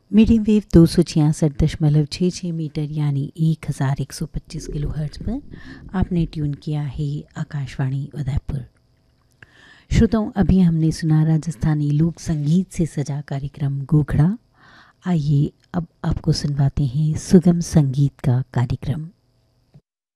Medium wave 266.66 metre यानी 1125 kilohertz पर आपने ट्यून किया है आकाशवाणी उदयपुर। श्रोताओं, अभी हमने सुना राजस्थानी लोक संगीत से सजा कार्यक्रम गोखड़ा। आइए अब आपको सुनवाते हैं सुगम संगीत का कार्यक्रम।